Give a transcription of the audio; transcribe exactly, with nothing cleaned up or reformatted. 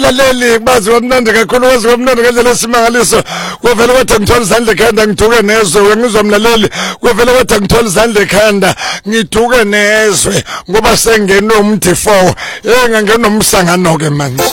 mlaleli bazi wamnandi kakhulu wazi wamnandi ngendlela esimangaliso kwavela wathi ngithola izandla ekhanda ngithuke nezwe ngizwa mlaleli kwavela wathi ngithola izandla ekhanda ngithuke nezwe ngoba sengena umthi four eh ngangena umsangano ke manje